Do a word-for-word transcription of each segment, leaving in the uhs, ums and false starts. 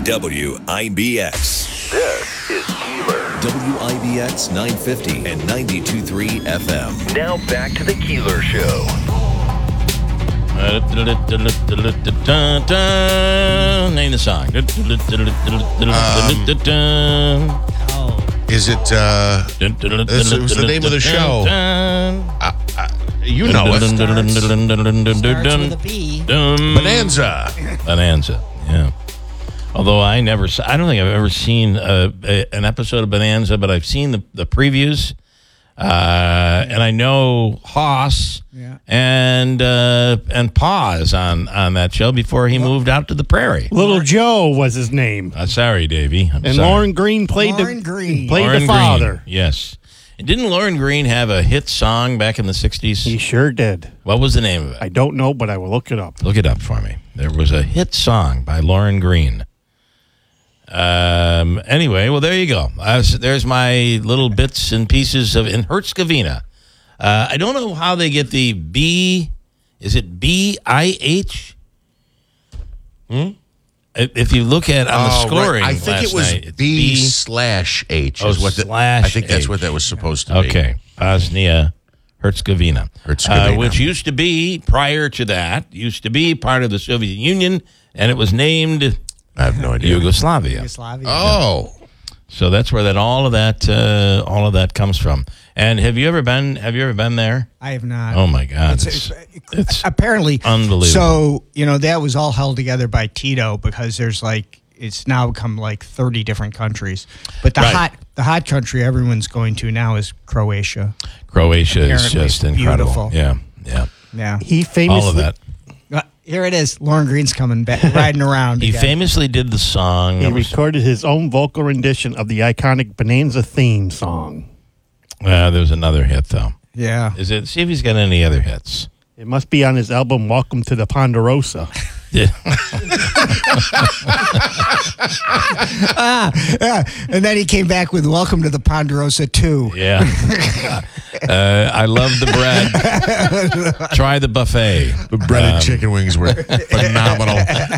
W I B X. This is Keeler. W I B X nine fifty and ninety-two point three F M. Now back to the Keeler Show. Name the song. Um, is it, uh, this was the name of the show. Uh, uh, you know it. Starts with a B. Bonanza. Bonanza, yeah. Although I never, I don't think I've ever seen a, a, an episode of Bonanza, but I've seen the, the previews. Uh, and I know Hoss Yeah. and uh, and Pa is on, on that show before he moved out to the prairie. Little Joe was his name. Uh, sorry, Davey. I'm And sorry. Lauren Green played Lauren the Green. played Lauren the father. Green, yes. And didn't Lauren Green have a hit song back in the sixties? He sure did. What was the name of it? I don't know, but I will look it up. Look it up for me. There was a hit song by Lauren Green. Um. Anyway, well, there you go. Uh, so there's my little bits and pieces of in Herzegovina. Uh, I don't know how they get the B. Is it B I H? Hmm? If you look at on the Oh, scoring, right. I think last it was night, it's B slash H. Oh, Is what the, slash I think that's H. what that was supposed to be. Okay, Bosnia Herzegovina, Herzegovina. Uh, which used to be prior to that used to be part of the Soviet Union, and it was named I have no idea. Yugoslavia. Yugoslavia. Oh, So that's where that all of that uh, all of that comes from. And have you ever been? Have you ever been there? I have not. Oh my God! It's, It's, it's, it's apparently unbelievable. So you know that was all held together by Tito because there's like it's now become like thirty different countries. But the Right. hot the hot country everyone's going to now is Croatia. Croatia is Apparently just it's incredible. beautiful. Yeah, yeah. Yeah. He famously All of that. Uh, Here it is. Lauren Green's coming back, riding around. He again. famously did the song. he that was- recorded his own vocal rendition of the iconic Bonanza theme song. uh, there was another hit though. Yeah. Is it? See if he's got any other hits. It must be on his album Welcome to the Ponderosa. Yeah. Yeah. And then he came back with Welcome to the Ponderosa two. Yeah. uh, I love the bread. Try the buffet. the breaded chicken wings were phenomenal.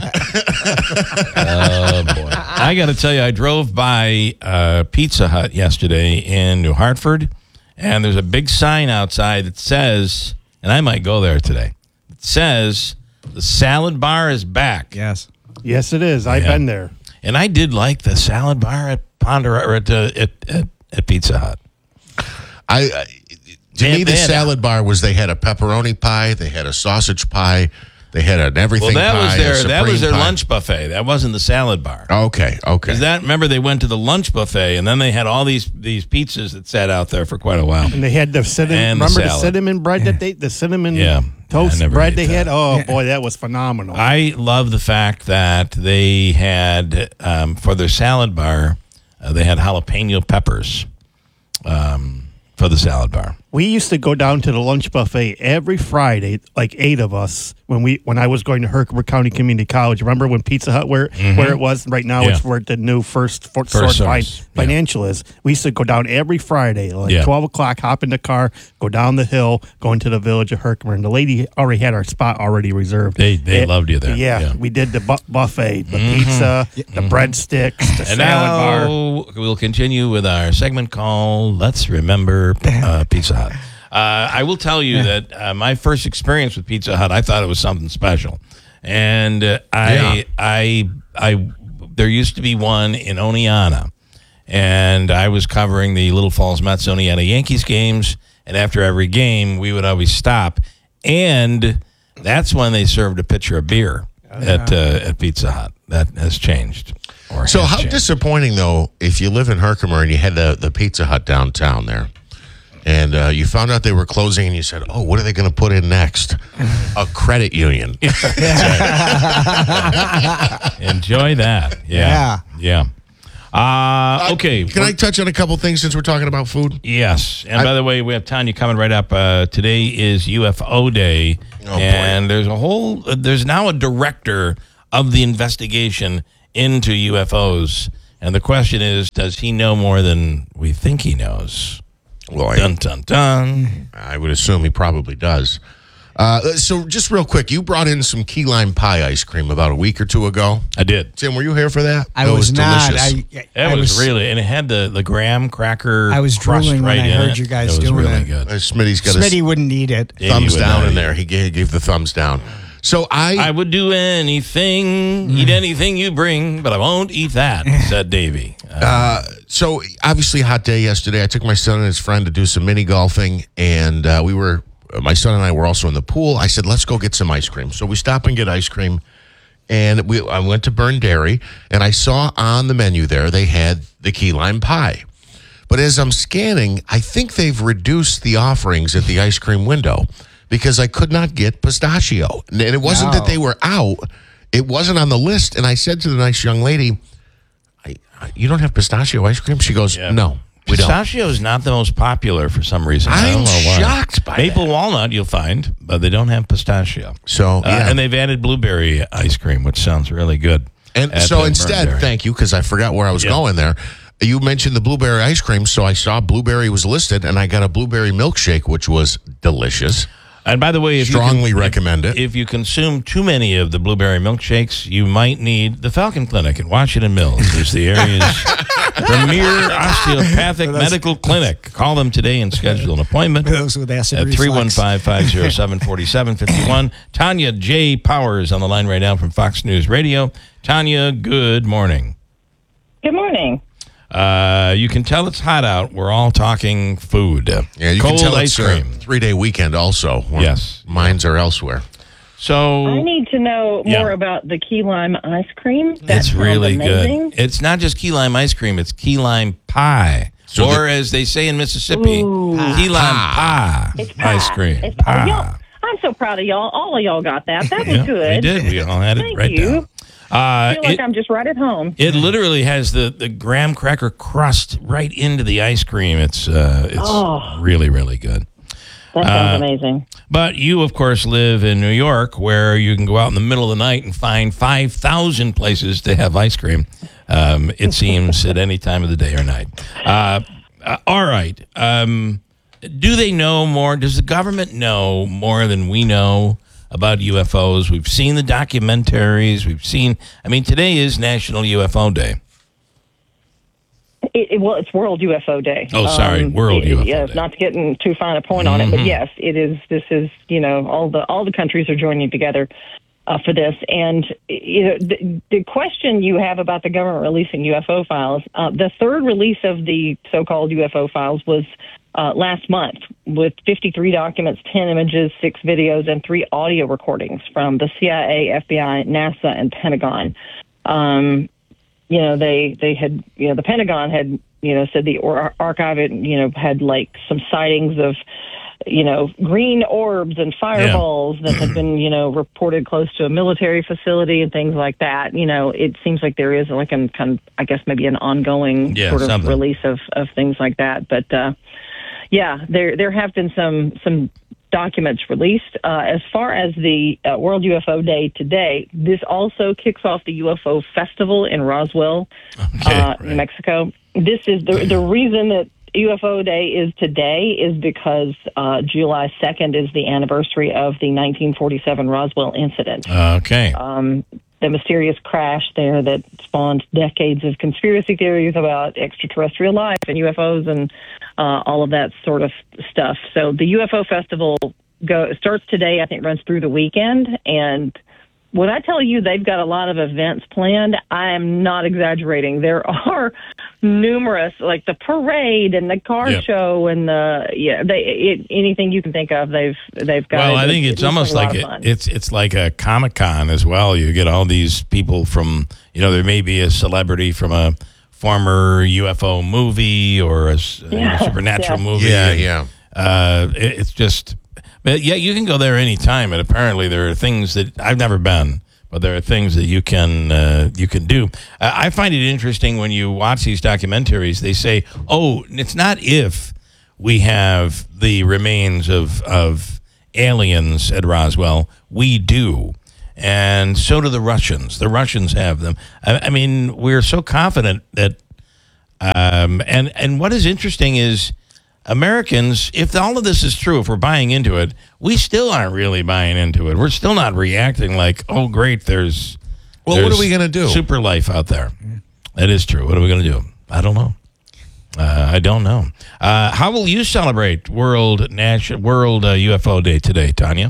Oh, boy. I got to tell you, I drove by uh, Pizza Hut yesterday in New Hartford, and there's a big sign outside that says, and I might go there today, it says, the salad bar is back. Yes. Yes, it is. I've Yeah. been there. And I did like the salad bar at Ponderosa, or at, uh, at, at, at Pizza Hut. I, I to They- me, the they had- salad bar was they had a pepperoni pie, they had a sausage pie, they had an everything Well, that pie. was a their that was supreme their pie. lunch buffet. That wasn't the salad bar. Okay, okay. Is that remember they went to the lunch buffet and then they had all these these pizzas that sat out there for quite a while. And they had the cinnamon. And the remember the, salad. cinnamon bread that they the cinnamon Yeah. toast I never bread ate they that. had. Oh boy, that was phenomenal. I love the fact that they had um, for their salad bar, uh, they had jalapeno peppers um, for the salad bar. We used to go down to the lunch buffet every Friday, like eight of us, when we when I was going to Herkimer County Community College. Remember when Pizza Hut where where it was? Right now, Mm-hmm. Yeah. it's where the new first, for, First source fin- Source, yeah. financial is. We used to go down every Friday, like Yeah. twelve o'clock, hop in the car, go down the hill, go into the village of Herkimer, and the lady already had our spot already reserved. They- they It- loved you there. Yeah, Yeah. Mm-hmm. we did the bu- buffet, the pizza, the breadsticks, the And salad now bar. we'll continue with our segment called "Let's Remember uh, Pizza Hut." Uh, I will tell you that uh, my first experience with Pizza Hut, I thought it was something special, and uh, I, Yeah. I, I, there used to be one in Oneonta, and I was covering the Little Falls Mets Oneonta Yankees games, and after every game, we would always stop, and that's when they served a pitcher of beer at uh, at Pizza Hut. That has changed. Or So has how changed. disappointing, though, if you live in Herkimer and you had the, the Pizza Hut downtown there, and uh, you found out they were closing, and you said, oh, what are they going to put in next? A credit union. Enjoy that. Yeah. Yeah. Uh, okay. Can I touch on a couple things since we're talking about food? Yes. And I- by the way, we have Tanya coming right up. Uh, today is U F O Day. Oh, boy. And there's a whole, uh, there's now a director of the investigation into U F Os. And the question is, does he know more than we think he knows? Well, I, Dun, dun, dun. I would assume he probably does. Uh, so just real quick, you brought in some key lime pie ice cream about a week or two ago. I did. Tim, were you here for that? I That was, not. delicious. I, It I was, really, and it had the, the graham cracker. I was crust drooling when right I in heard it. you guys it was doing really it. good. Uh, Smitty's got Smitty his wouldn't eat it. Yeah, thumbs he would down not in eat there. He gave, gave the thumbs down. So I, I would do anything, eat anything you bring, but I won't eat that, said Davey. Uh, Uh, so obviously, a hot day yesterday. I took my son and his friend to do some mini golfing, and uh, we were. My son and I were also in the pool. I said, "Let's go get some ice cream." So we stop and get ice cream, and we. I went to Burn Dairy, and I saw on the menu there they had the key lime pie. But as I'm scanning, I think they've reduced the offerings at the ice cream window because I could not get pistachio, and it wasn't No. that they were out; it wasn't on the list. And I said to the nice young lady, I, "You don't have pistachio ice cream?" She goes, Yeah. "No, we don't." Pistachio is not the most popular for some reason. I I'm don't know why. shocked by Maple that. walnut you'll find, but they don't have pistachio. So, Uh, yeah. and they've added blueberry ice cream, which sounds really good. And at so the instead, Burn Dairy. thank you, because I forgot where I was Yeah. going there. You mentioned the blueberry ice cream, so I saw blueberry was listed, and I got a blueberry milkshake, which was delicious. And by the way, if Strongly you con- recommend it. If you consume too many of the blueberry milkshakes, you might need the Falcon Clinic in Washington Mills. It's the area's premier osteopathic medical clinic. Call them today and schedule an appointment For those with acid at reflux. three one five, five oh seven, four seven five one. Tanya J. Powers on the line right now from Fox News Radio. Tanya, good morning. Good morning. Uh, you can tell it's hot out. We're all talking food. Yeah, you Cold can tell ice it's a cream. three-day weekend also. where Yes. Minds are elsewhere. So I need to know Yeah. more about the key lime ice cream. That it's sounds really amazing. good. It's not just key lime ice cream; it's key lime pie, So or the- as they say in Mississippi, Ooh. key lime pie, It's pie. ice cream. It's, oh, y'all, Pie. I'm so proud of y'all. All of y'all got that. That was Yeah, good. we did. We all had it Thank right you. down. Uh, I feel like it, I'm just right at home. it literally has the, the graham cracker crust right into the ice cream. It's uh, it's Oh. really really good. That sounds uh, amazing. But you, of course, live in New York, where you can go out in the middle of the night and find five thousand places to have ice cream. Um, it seems at any time of the day or night. Uh, uh, all right. Um, do they know more? Does the government know more than we know about U F Os? We've seen the documentaries. We've seen. I mean, today is National U F O Day. It, it, well, it's World U F O Day. Oh, sorry, World it- U F O yeah, Day. Not to get in too fine a point on it, but yes, it is. This is, you know, all the all the countries are joining together uh, for this. And you know, the, the question you have about the government releasing U F O files, uh, the third release of the so-called U F O files was uh, last month with fifty-three documents, ten images, six videos, and three audio recordings from the C I A, F B I, NASA, and Pentagon. Um, you know, they, they had, you know, the Pentagon had, you know, said the or- archive, it, you know, had like some sightings of, you know, green orbs and fireballs that had been, you know, reported close to a military facility and things like that. You know, it seems like there is like an, kind of, I guess maybe an ongoing Yeah, sort of something. release of, of things like that. But, uh, yeah, there, there have been some, some documents released. Uh, as far as the uh, World U F O Day today, this also kicks off the U F O Festival in Roswell, Okay, uh, right. New Mexico. This is the, the reason that U F O Day is today is because uh, July second is the anniversary of the nineteen forty-seven Roswell incident. Okay. Um, the mysterious crash there that spawned decades of conspiracy theories about extraterrestrial life and U F Os and uh, all of that sort of stuff. So the U F O Festival go, starts today, I think runs through the weekend. And when I tell you they've got a lot of events planned, I am not exaggerating. There are numerous, like the parade and the car Yep. show and the, yeah, they, it, anything you can think of, they've, they've got. Well, it. I think It it's looks almost a lot like of it, fun. it's it's like a Comic Con as well. You get all these people from, you know, there may be a celebrity from a former U F O movie or a, s- a Yeah, supernatural yeah. movie. Yeah, and, yeah. Uh, it, it's just, but yeah, you can go there anytime, and apparently there are things that I've never been, but there are things that you can uh, you can do. Uh, I find it interesting when you watch these documentaries. They say, "Oh, it's not if we have the remains of of aliens at Roswell. We do." And so do the Russians. The Russians have them. I, I mean, we're so confident that. Um, and and what is interesting is, Americans, if all of this is true, if we're buying into it, we still aren't really buying into it. We're still not reacting like, oh, great, there's Well, what are we gonna do? Super life out there. That is true. What are we going to do? I don't know. Uh, I don't know. Uh, how will you celebrate World National World uh, U F O Day today, Tanya?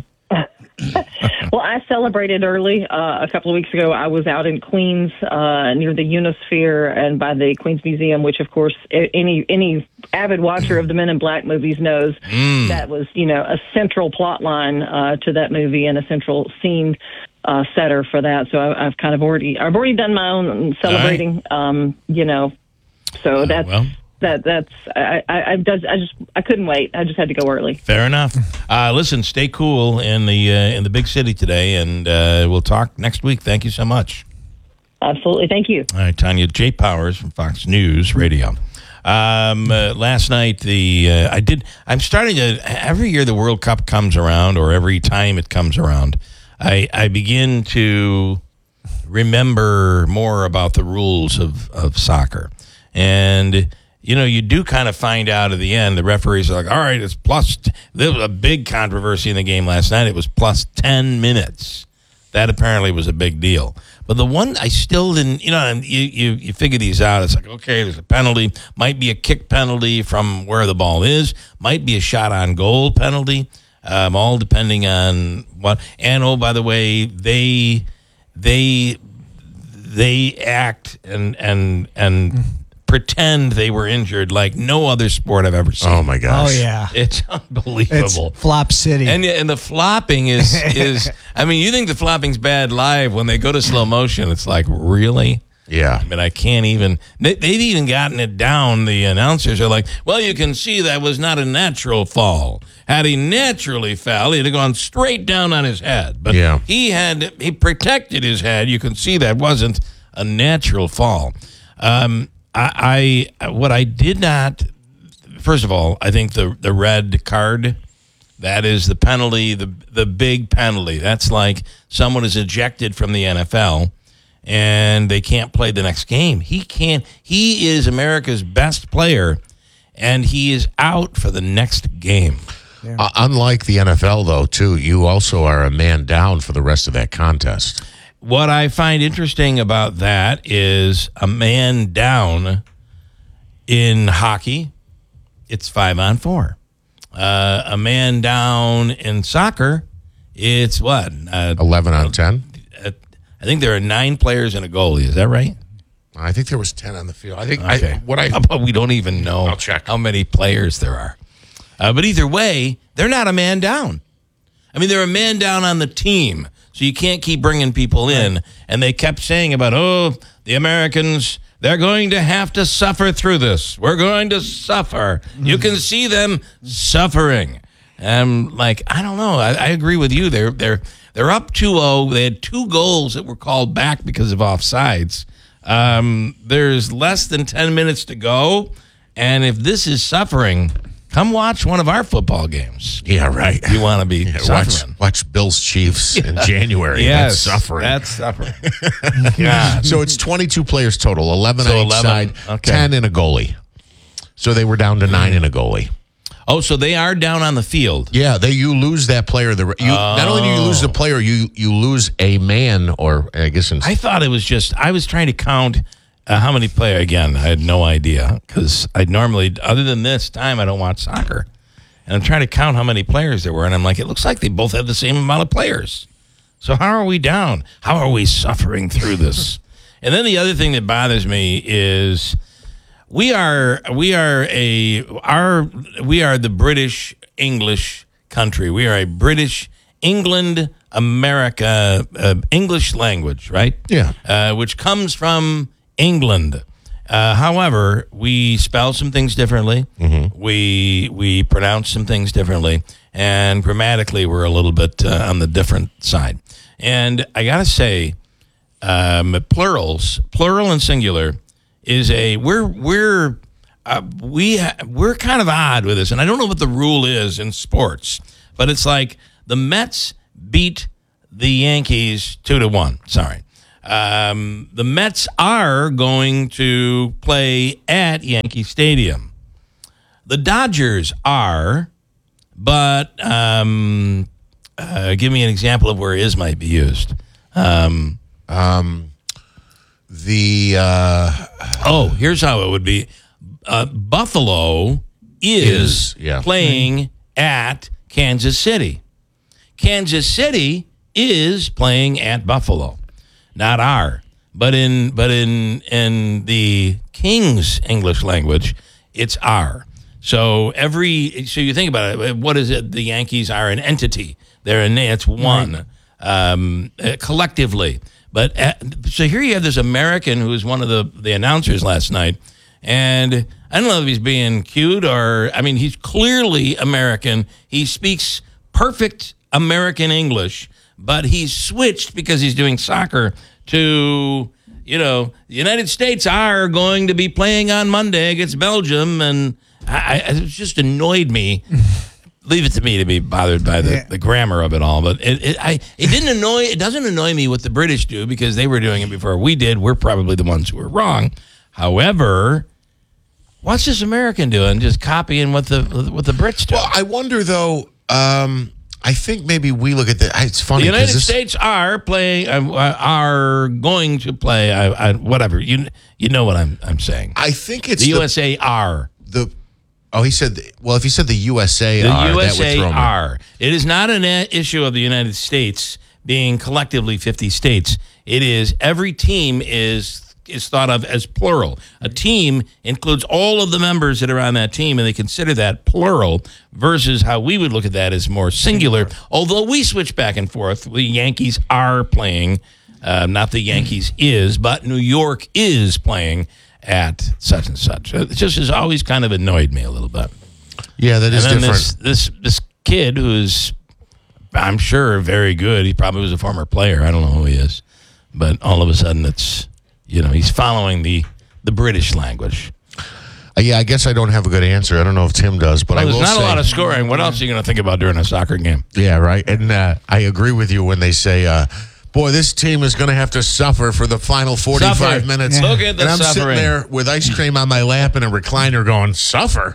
Well, I celebrated early. Uh, a couple of weeks ago, I was out in Queens uh, near the Unisphere and by the Queens Museum, which, of course, a- any any avid watcher of the Men in Black movies knows Mm. that was, you know, a central plot line uh, to that movie and a central scene uh, setter for that. So I, I've kind of already I've already done my own celebrating. Um, you know, so that's. well. That that's I I, I, does, I just I couldn't wait. I just had to go early. Fair enough. Uh, listen, stay cool in the uh, in the big city today, and uh, we'll talk next week. Thank you so much. Absolutely, thank you. All right, Tanya. Jay Powers from Fox News Radio. Um, uh, last night, the uh, I did. I'm starting to every year the World Cup comes around, or every time it comes around, I I begin to remember more about the rules of of soccer, and. You know, you do kind of find out at the end, the referees are like, all right, it's plus, t-. There was a big controversy in the game last night. It was plus ten minutes. That apparently was a big deal. But the one I still didn't, you know, and you, you, you figure these out. It's like, okay, there's a penalty. Might be a kick penalty from where the ball is. Might be a shot on goal penalty. Um, all depending on what. And, oh, by the way, they, they, they act and, and, and, pretend they were injured like no other sport I've ever seen. Oh my gosh! Oh yeah, It's it's unbelievable. Flop City. And and the flopping is is I mean, you think the flopping's bad live when they go to slow motion. It's like, really? Yeah. I mean, I can't even. They, they've even gotten it down. The announcers are like, well, you can see that was not a natural fall. Had he naturally fell, he'd have gone straight down on his head. But Yeah. he had he protected his head. You can see that wasn't a natural fall. Um, I, I what I did not. First of all, I think the the red card. That is the penalty, the the big penalty. That's like someone is ejected from the N F L and they can't play the next game. He can't. He is America's best player, and he is out for the next game. Uh, unlike the N F L, though, too, you also are a man down for the rest of that contest. What I find interesting about that is a man down in hockey, it's five on four. Uh, a man down in soccer, it's what? Uh, eleven on ten? uh, I think there are nine players and a goalie. Is that right? I think there was ten on the field. I think Okay. I, what I How about we don't even know I'll check. how many players there are. Uh, but either way, they're not a man down. I mean, they're a man down on the team, so you can't keep bringing people in. And they kept saying about, oh, the Americans, they're going to have to suffer through this. We're going to suffer. You can see them suffering. And like, I don't know. I, I agree with you. They're they're they're up two oh. They had two goals that were called back because of offsides. Um, there's less than ten minutes to go, and if this is suffering, come watch one of our football games. Yeah, right. You want to be Yeah, watch, suffering. watch Bills Chiefs in January. Yes, That's suffering. That's suffering. Yeah. So it's twenty-two players total, eleven So on each eleven, side, okay. ten in a goalie. So they were down to nine in a goalie. Oh, so they are down on the field. Yeah, they you lose that player. The you not only do you lose the player, you you lose a man, or I guess in, I thought it was just, I was trying to count uh, how many players. Again, I had no idea because I normally, other than this time, I don't watch soccer. And I'm trying to count how many players there were. And I'm like, it looks like they both have the same amount of players. So how are we down? How are we suffering through this? And then the other thing that bothers me is we are we are a our we are the British English country. We are a British England America uh, English language, right? Yeah. Uh, which comes from England. Uh, however, we spell some things differently. Mm-hmm. We we pronounce some things differently, and grammatically, we're a little bit uh, on the different side. And I gotta say, um, plurals, plural and singular, is a we're we're uh, we ha- we're kind of odd with this, and I don't know what the rule is in sports, but it's like the Mets beat the Yankees two to one. Sorry. Um, the Mets are going to play at Yankee Stadium. The Dodgers are, but um, uh, give me an example of where is might be used. Um, The uh, oh, here's how it would be. Uh, Buffalo is, Is, yeah. playing at Kansas City. Kansas City is playing at Buffalo, not are. But in but in in the King's English language, it's are. So every so you think about it. What is it? The Yankees are an entity. They're a it's one um, uh, collectively. But uh, so here you have this American who was one of the the announcers last night, and I don't know if he's being cute or I mean he's clearly American. He speaks perfect American English, but he's switched because he's doing soccer to, you know, the United States are going to be playing on Monday against Belgium, and I, I, it just annoyed me. Leave it to me to be bothered by the, Yeah. the grammar of it all, but it it, I, it didn't annoy. It doesn't annoy me what the British do because they were doing it before we did. We're probably the ones who were wrong. However, what's this American doing? Just copying what the what the Brits do. well, I wonder though. Um, I think maybe we look at the. It's funny. The United 'cause this, States are playing, uh, are going to play, uh, uh, whatever. You you know what I'm I'm saying. I think it's The the, U S A are. the. Oh, he said. The, well, if he said the U S A The are, U S that would A throw me. are. It is not an uh, issue of the United States being collectively fifty states. It is every team is is thought of as plural. A team includes all of the members that are on that team, and they consider that plural versus how we would look at that as more singular. Although we switch back and forth. The Yankees are playing, uh, not the Yankees is, but New York is playing at such and such. It just has always kind of annoyed me a little bit. Yeah, that is And then different. this, this this kid who's, I'm sure, very good. He probably was a former player. I don't know who he is. But all of a sudden it's, you know, he's following the, the British language. Uh, yeah, I guess I don't have a good answer. I don't know if Tim does, but Well, I there's will not say. a lot of scoring. What else are you going to think about during a soccer game? Yeah, right. And uh, I agree with you when they say, uh, boy, this team is going to have to suffer for the final forty-five Suffer. minutes. Look at the and I'm suffering. sitting there with ice cream on my lap and a recliner going, suffer?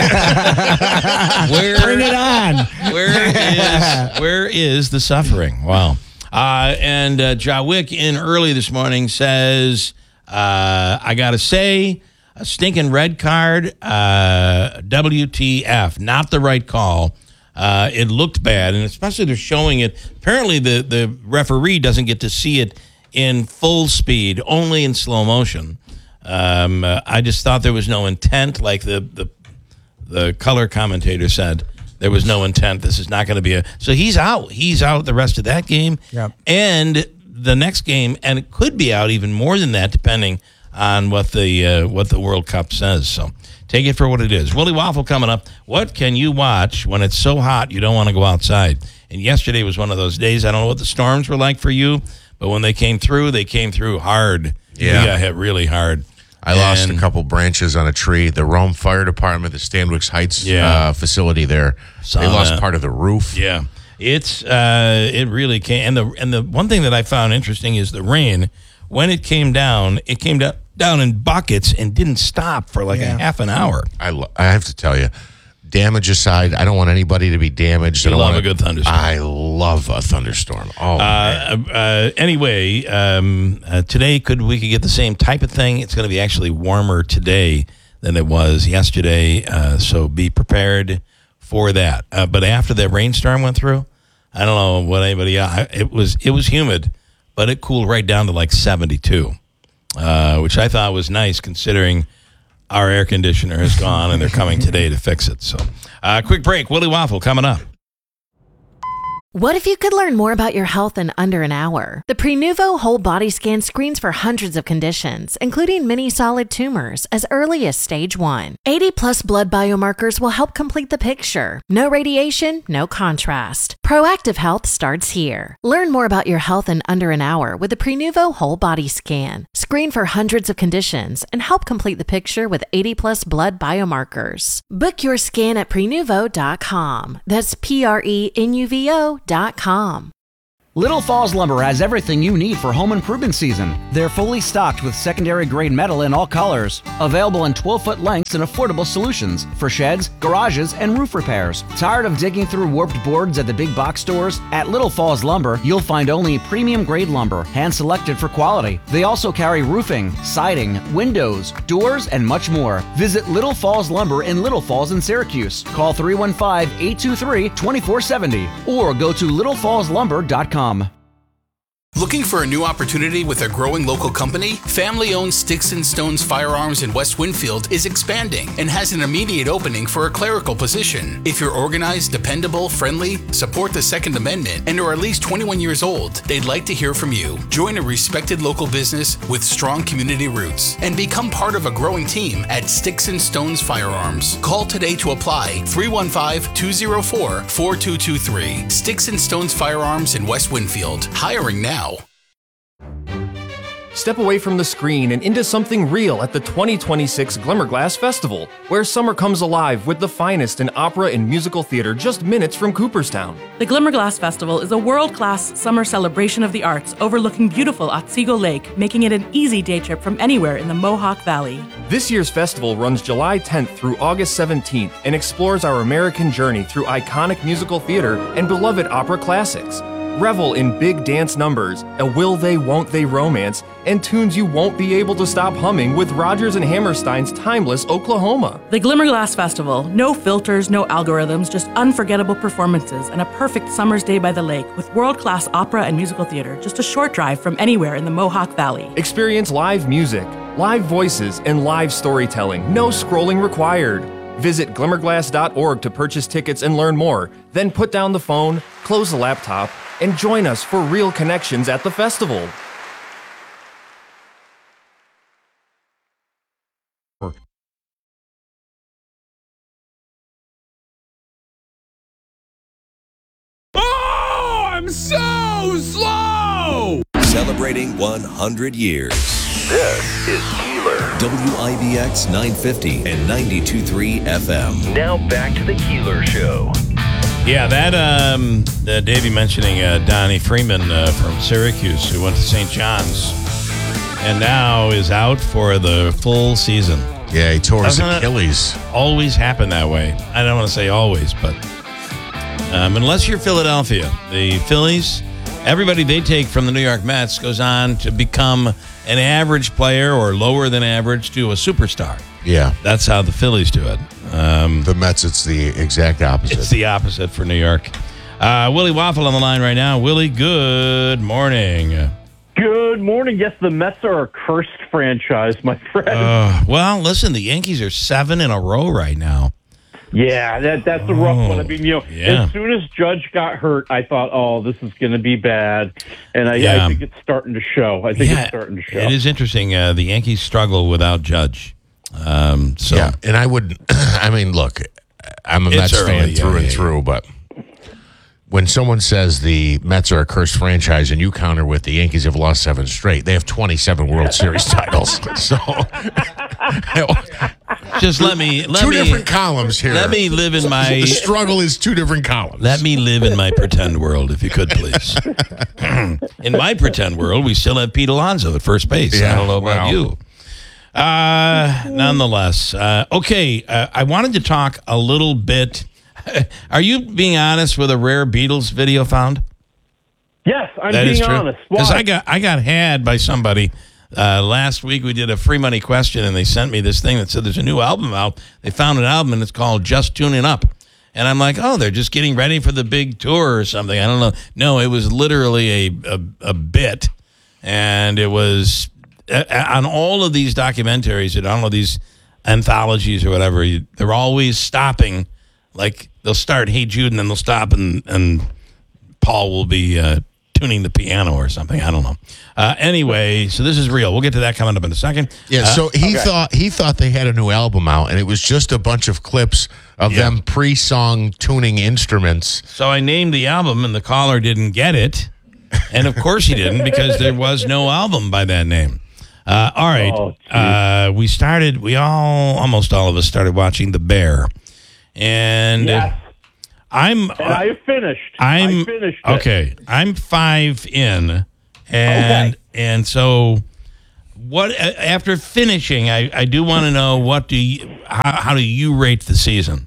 Where, Bring it on. Where is where is the suffering? Wow. Uh, and uh, Jawick in early this morning says, uh, I got to say, a stinking red card, uh, W T F, not the right call. Uh, it looked bad, and especially they're showing it. Apparently, the, the referee doesn't get to see it in full speed, only in slow motion. Um, uh, I just thought there was no intent, like the, the the color commentator said. There was no intent. This is not going to be a... So he's out. He's out the rest of that game. Yep. And the next game, and it could be out even more than that, depending on what the uh, what the World Cup says. So take it for what it is. Willie Waffle coming up. What can you watch when it's so hot you don't want to go outside? And yesterday was one of those days. I don't know what the storms were like for you, but when they came through, they came through hard. Yeah. We got hit really hard. I lost a And- couple branches on a tree. The Rome Fire Department, the Stanwix Heights Yeah. uh, facility there, Saw they lost that. part of the roof. Yeah, it's uh, it really came. And the and the one thing that I found interesting is the rain. When it came down, it came down down in buckets and didn't stop for like Yeah. a half an hour. I, lo- I have to tell you, damage aside, I don't want anybody to be damaged. You I don't love wanna- a good thunderstorm. I love a thunderstorm. Oh, man. Uh, uh, anyway, um, uh, today could we could get the same type of thing. It's going to be actually warmer today than it was yesterday, uh, so be prepared for that. Uh, but after that rainstorm went through, I don't know what anybody. I, it was it was humid, but it cooled right down to like seventy-two, uh, which I thought was nice considering our air conditioner is gone and they're coming today to fix it. So, uh, quick break. Willie Waffle coming up. What if you could learn more about your health in under an hour? The Prenuvo whole body scan screens for hundreds of conditions, including many solid tumors, as early as stage one. eighty plus blood biomarkers will help complete the picture. No radiation, no contrast. Proactive health starts here. Learn more about your health in under an hour with the Prenuvo whole body scan. Screen for hundreds of conditions and help complete the picture with eighty plus blood biomarkers. Book your scan at prenuvo dot com. That's P R E N U V O dot com. Little Falls Lumber has everything you need for home improvement season. They're fully stocked with secondary grade metal in all colors, available in twelve-foot lengths and affordable solutions for sheds, garages, and roof repairs. Tired of digging through warped boards at the big box stores? At Little Falls Lumber, you'll find only premium grade lumber, hand-selected for quality. They also carry roofing, siding, windows, doors, and much more. Visit Little Falls Lumber in Little Falls in Syracuse. Call three one five, eight two three, two four seven zero or go to little falls lumber dot com. Looking for a new opportunity with a growing local company? Family-owned Sticks and Stones Firearms in West Winfield is expanding and has an immediate opening for a clerical position. If you're organized, dependable, friendly, support the Second Amendment, and are at least twenty-one years old, they'd like to hear from you. Join a respected local business with strong community roots and become part of a growing team at Sticks and Stones Firearms. Call today to apply, three one five, two zero four, four two two three. Sticks and Stones Firearms in West Winfield. Hiring now. Step away from the screen and into something real at the twenty twenty-six Glimmerglass Festival, where summer comes alive with the finest in opera and musical theater just minutes from Cooperstown. The Glimmerglass Festival is a world-class summer celebration of the arts overlooking beautiful Otsego Lake, making it an easy day trip from anywhere in the Mohawk Valley. This year's festival runs July tenth through August seventeenth and explores our American journey through iconic musical theater and beloved opera classics. Revel in big dance numbers, a will they, won't they romance, and tunes you won't be able to stop humming with Rodgers and Hammerstein's timeless Oklahoma. The Glimmerglass Festival. No filters, no algorithms, just unforgettable performances and a perfect summer's day by the lake with world-class opera and musical theater just a short drive from anywhere in the Mohawk Valley. Experience live music, live voices, and live storytelling. No scrolling required. Visit glimmerglass dot org to purchase tickets and learn more. Then put down the phone, close the laptop, and join us for real connections at the festival. Oh, I'm so slow! Celebrating one hundred years. This is Keeler. W I B X nine fifty and ninety-two point three F M. Now back to the Keeler Show. Yeah, that, um, uh, Davey mentioning uh, Donnie Freeman uh, from Syracuse, who went to Saint John's, and now is out for the full season. Yeah, he tore his Doesn't Achilles. Always happen that way. I don't want to say always, but um, unless you're Philadelphia, the Phillies, everybody they take from the New York Mets goes on to become an average player or lower than average to a superstar. Yeah. That's how the Phillies do it. Um, the Mets, it's the exact opposite. It's the opposite for New York. Uh, Willie Waffle on the line right now. Willie, good morning. Good morning. Yes, the Mets are a cursed franchise, my friend. Uh, well, listen, the Yankees are seven in a row right now. Yeah, that that's a rough Oh, one. I mean, you know, yeah. as soon as Judge got hurt, I thought, oh, this is going to be bad. And I, Yeah. I think it's starting to show. I think Yeah, it's starting to show. It is interesting. Uh, the Yankees struggle without Judge. Um, so Yeah, and I would, I mean, look, I'm a It's Mets early, fan yeah, through yeah, and yeah. through, but when someone says the Mets are a cursed franchise and you counter with the Yankees have lost seven straight, they have twenty-seven World Series titles. So just let me let two me, different columns here. Let me live in my the struggle is two different columns. Let me live in my pretend world, if you could, please. In my pretend world, we still have Pete Alonso at first base. Yeah, I don't know about well. you. Uh, nonetheless, uh, okay. Uh, I wanted to talk a little bit. Are you being honest with a rare Beatles video found? yes, I'm That is being true. honest. Because Why? I got I got had by somebody uh, last week. We did a free money question, and they sent me this thing that said there's a new album out. They found an album, and it's called Just Tuning Up. And I'm like, oh, they're just getting ready for the big tour or something. I don't know. No, it was literally a a, a bit, and it was uh, on all of these documentaries and all of these anthologies or whatever. You, they're always stopping. Like they'll start Hey Jude, and then they'll stop, and and Paul will be uh, tuning the piano or something. I don't know. Uh, anyway, so this is real. We'll get to that coming up in a second. Yeah, Uh, so he okay. thought he thought they had a new album out, and it was just a bunch of clips of Yeah. them pre-song tuning instruments. So I named the album, and the caller didn't get it, and of course he didn't because there was no album by that name. Uh, all right, Oh, uh, we started. We all, almost all of us, started watching The Bear, and Yes. I'm. And I have finished. I'm I finished it. okay. I'm five in, and Okay. and so what? After finishing, I, I do want to know what do you how, how do you rate the season?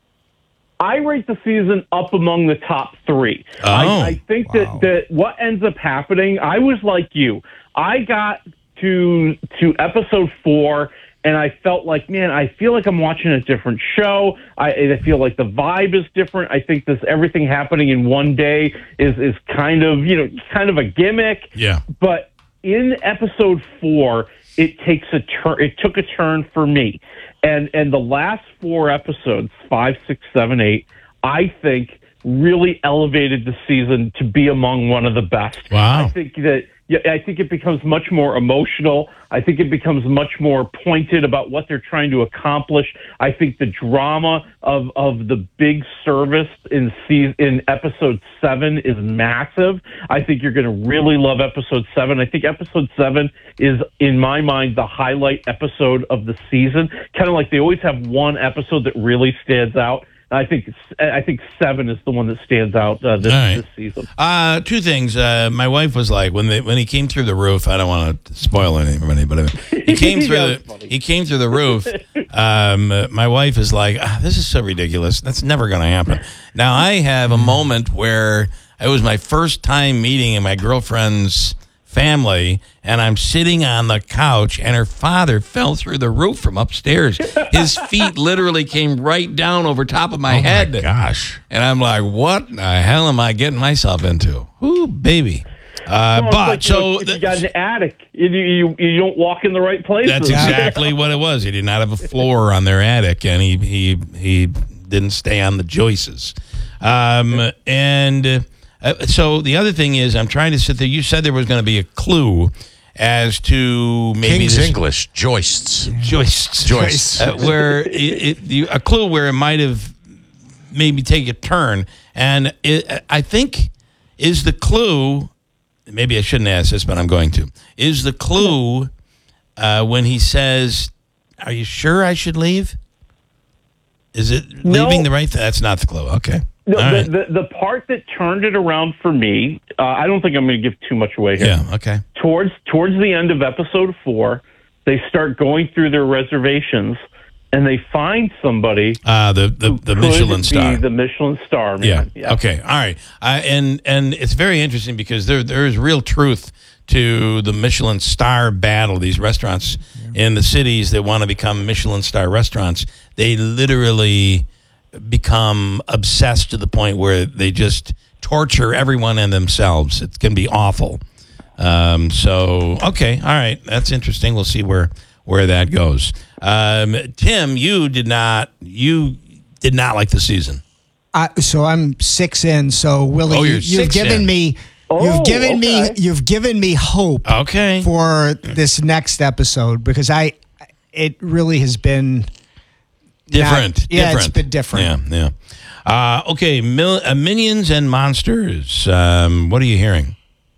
I rate the season up among the top three. Oh, I, I think wow. that, that what ends up happening, I was like you. I got to to episode four, and I felt like, man, I feel like I'm watching a different show. I, I feel like the vibe is different. I think this everything happening in one day is is kind of, you know, kind of a gimmick. Yeah. But in episode four, it takes a turn. It took a turn for me, and and the last four episodes, five, six, seven, eight, I think really elevated the season to be among one of the best. Wow. I think that. Yeah, I think it becomes much more emotional. I think it becomes much more pointed about what they're trying to accomplish. I think the drama of, of the big service in season, in episode seven is massive. I think you're going to really love episode seven. I think episode seven is, in my mind, the highlight episode of the season. Kind of like they always have one episode that really stands out. I think I think seven is the one that stands out uh, this, right. this season. Uh, two things. Uh, my wife was like, when they, when he came through the roof. I don't want to spoil anything for anybody, but he came through Yeah, the he came through the roof. Um, my wife is like, ah, this is so ridiculous. That's never going to happen. Now I have a moment where it was my first time meeting my girlfriend's family, and I'm sitting on the couch, and her father fell through the roof from upstairs. His feet literally came right down over top of my Oh, head. my gosh. And I'm like, what the hell am I getting myself into? Ooh, baby. Uh, Well, it's but like, so look, if you got an attic, you, you you don't walk in the right places. that's exactly what it was. He did not have a floor on their attic, and he he he didn't stay on the joists. Um, and uh, so the other thing is, I'm trying to sit there. You said there was going to be a clue as to maybe King's this, English, joists. joists, Joists. uh, where it, it, you, a clue where it might have maybe take a turn. And it, I think is the clue. Maybe I shouldn't ask this, but I'm going to. Is the clue uh, when he says, "Are you sure I should leave"? Is it No. leaving the right? Th- that's not the clue. Okay. No, All the, right. the the part that turned it around for me, uh, I don't think I'm going to give too much away here. Yeah. Okay. Towards towards the end of episode four, they start going through their reservations, and they find somebody. Uh, the the, the who Michelin could star. Be the Michelin star. Yeah. Man. Okay. All right. Uh, and and it's very interesting because there there is real truth to the Michelin star battle. These restaurants in the cities that want to become Michelin star restaurants, they literally become obsessed to the point where they just torture everyone and themselves. It can be awful. Um, so okay. All right. That's interesting. We'll see where where that goes. Um, Tim, you did not you did not like the season. I, so I'm six in. So Willie, Oh, you're you, you've six given in. me, Oh, you've given me, okay. you've given me hope Okay. for this next episode because I, it really has been Different. Not, yeah, different. it's been different. Yeah, yeah. Uh, okay, Mil- uh, Minions and Monsters. Um, what are you hearing?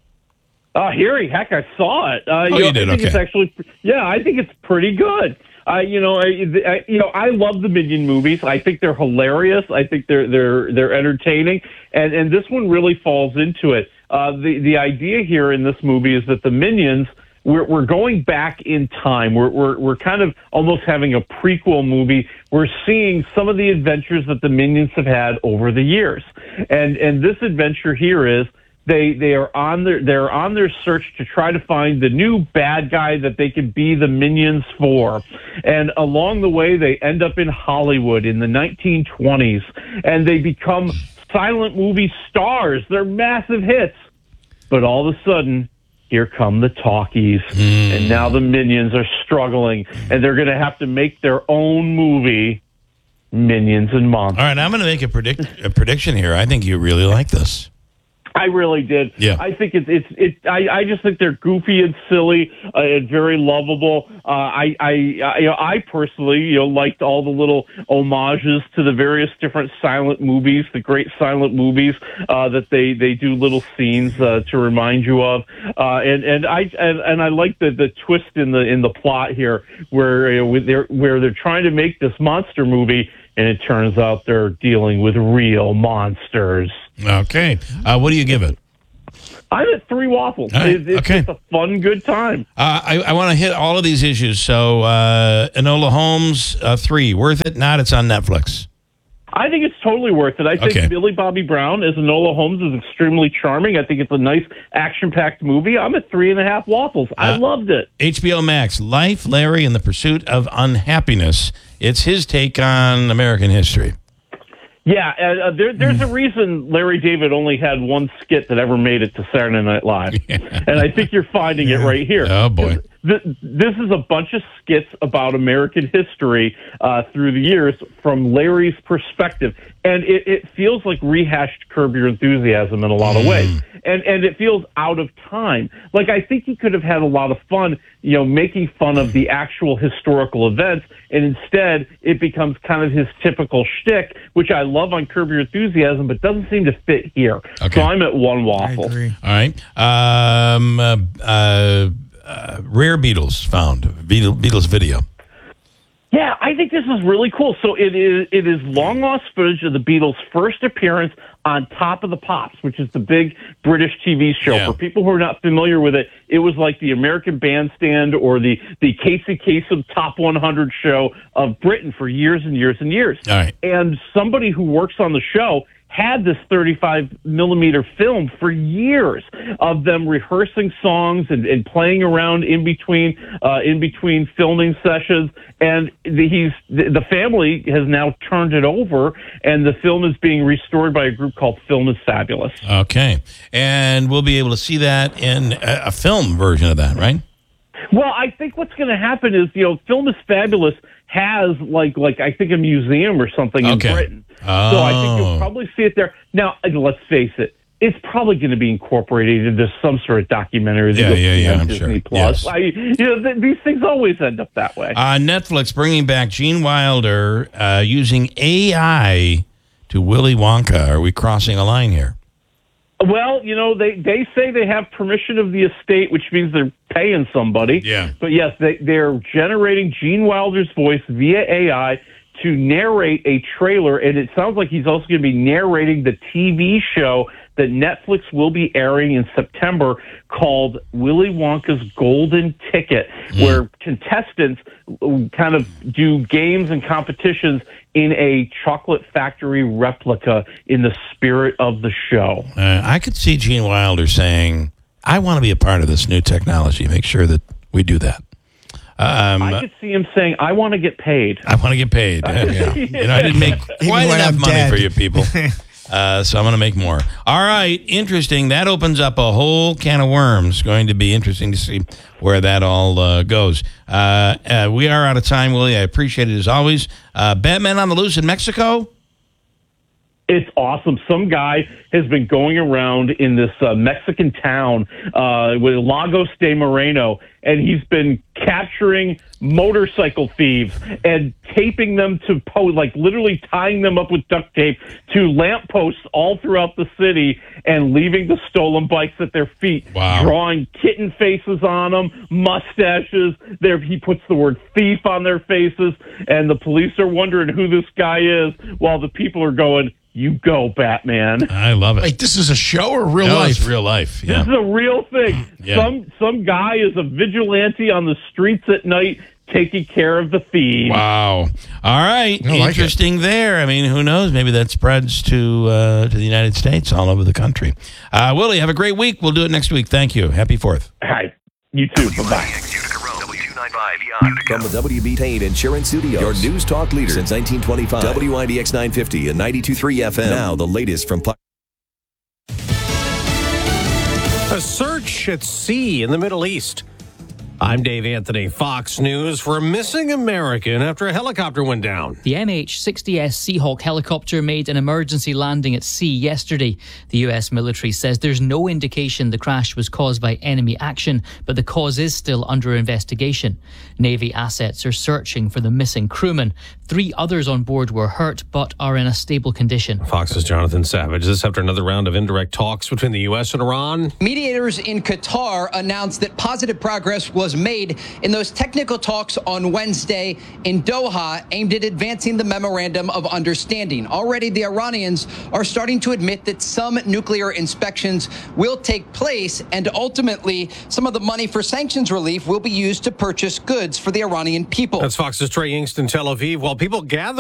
Uh, hearing, heck, I saw it. Uh, Oh, know, you did? I think Okay. It's actually, yeah, I think it's pretty good. Uh, you know, I, I, you know, I love the Minion movies. I think they're hilarious. I think they're they're they're entertaining, and and this one really falls into it. Uh, the the idea here in this movie is that the Minions. We're, we're going back in time. We're, we're we're kind of almost having a prequel movie. We're seeing some of the adventures that the Minions have had over the years, and and this adventure here is they they are on their they're on their search to try to find the new bad guy that they could be the Minions for, and along the way they end up in Hollywood in the nineteen twenties, and they become silent movie stars. They're massive hits, but all of a sudden, here come the talkies, Mm. and now the Minions are struggling, and they're going to have to make their own movie, Minions and Monsters. All right, I'm going to make a, predict- a prediction here. I think you really like this. I really did. Yeah. I think it's it's it. I, I just think they're goofy and silly uh, and very lovable. Uh, I I I, you know, I personally you know liked all the little homages to the various different silent movies, the great silent movies uh, that they, they do little scenes uh, to remind you of. Uh, and and I and, and I like the, the twist in the in the plot here where you know, they're where they're trying to make this monster movie and it turns out they're dealing with real monsters. Okay. Uh, what do you give it? I'm at three waffles. Right. It's, it's Okay. just a fun, good time. Uh, I, I want to hit all of these issues. So, uh, Enola Holmes, uh, three. Worth it? Not. It's on Netflix. I think it's totally worth it. I think Okay. Billy Bobby Brown as Enola Holmes is extremely charming. I think it's a nice action-packed movie. I'm at three and a half waffles. I Uh, loved it. H B O Max, Life, Larry, and the Pursuit of Unhappiness. It's his take on American history. Yeah, and, uh, there, there's a reason Larry David only had one skit that ever made it to Saturday Night Live. And I think you're finding it right here. Oh, boy. Th- This is a bunch of skits about American history uh, through the years from Larry's perspective. And it, it feels like rehashed Curb Your Enthusiasm in a lot of ways. And and it feels out of time. Like, I think he could have had a lot of fun, you know, making fun of the actual historical events. And instead, it becomes kind of his typical shtick, which I love on Curb Your Enthusiasm, but doesn't seem to fit here. Okay. So I'm at one waffle. All right. Um, uh, uh, uh, Rare Beatles found. Beatles, Beatles video. Yeah, I think this is really cool. So it is it is long lost footage of the Beatles' first appearance on Top of the Pops, which is the big British T V show. Yeah. For people who are not familiar with it, it was like the American Bandstand or the the Casey Kasem Top one hundred show of Britain for years and years and years. All right. And somebody who works on the show had this thirty-five millimeter film for years of them rehearsing songs and, and playing around in between uh, in between filming sessions. And the, he's the, the family has now turned it over, and the film is being restored by a group called Film is Fabulous. Okay. And we'll be able to see that in a, a film version of that, right? Well, I think what's going to happen is, you know, Film is Fabulous has like like I think a museum or something Okay. in Britain. Oh. So I think you'll probably see it there. Now, and let's face it, it's probably going to be incorporated into some sort of documentary. that Yeah, you'll yeah, see yeah, on I'm Disney sure. Plus. Yes. I, you know, th- these things always end up that way. Uh, Netflix bringing back Gene Wilder uh, using A I to Willy Wonka. Are we crossing a line here? Well, you know, they, they say they have permission of the estate, which means they're paying somebody. Yeah. But yes, they, they're generating Gene Wilder's voice via A I to narrate a trailer, and it sounds like he's also going to be narrating the T V show that Netflix will be airing in September called Willy Wonka's Golden Ticket, Mm. where contestants kind of do games and competitions in a chocolate factory replica in the spirit of the show. Uh, I could see Gene Wilder saying, I want to be a part of this new technology. Make sure that we do that. Um, I could see him saying, I want to get paid. I want to get paid. Uh, yeah. You know, I didn't make Even quite when enough I'm money dead. for you people. Uh, so I'm going to make more. All right. Interesting. That opens up a whole can of worms. Going to be interesting to see where that all uh, goes. Uh, uh, we are out of time, Willie. I appreciate it as always. Uh, Batman on the Loose in Mexico. It's awesome. Some guy has been going around in this uh, Mexican town uh, with Lagos de Moreno, and he's been capturing motorcycle thieves and taping them to po- like literally tying them up with duct tape to lampposts all throughout the city and leaving the stolen bikes at their feet. Wow. Drawing kitten faces on them, mustaches. There, he puts the word thief on their faces, and the police are wondering who this guy is, while the people are going, "You go, Batman." I love it. Wait, this is a show or real No, life? it's real life. This Yeah. is a real thing. Yeah. Some some guy is a vigilante on the streets at night taking care of the thieves. Wow. All right. I like Interesting there. I mean, who knows? Maybe that spreads to uh, to the United States, all over the country. Uh, Willie, have a great week. We'll do it next week. Thank you. Happy Fourth. Hi. You too. Bye-bye. From the W B Payne Insurance Studios, your news talk leader since nineteen twenty-five. W I D X nine fifty and ninety-two point three F M. Now the latest from... A search at sea in the Middle East. I'm Dave Anthony, Fox News, for a missing American after a helicopter went down. The M H sixty S Seahawk helicopter made an emergency landing at sea yesterday. The U S military says there's no indication the crash was caused by enemy action, but the cause is still under investigation. Navy assets are searching for the missing crewman. Three others on board were hurt, but are in a stable condition. Fox's Jonathan Savage. This after another round of indirect talks between the U S and Iran. Mediators in Qatar announced that positive progress was was made in those technical talks on Wednesday in Doha aimed at advancing the memorandum of understanding. Already, the Iranians are starting to admit that some nuclear inspections will take place, and ultimately, some of the money for sanctions relief will be used to purchase goods for the Iranian people. That's Fox's Trey Yingst in Tel Aviv. While people gather